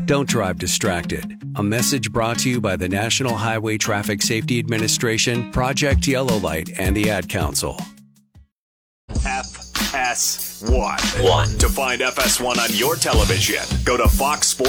Don't drive distracted. A message brought to you by the National Highway Traffic Safety Administration, Project Yellow Light, and the Ad Council. FS1. To find FS1 on your television, go to Fox Sports.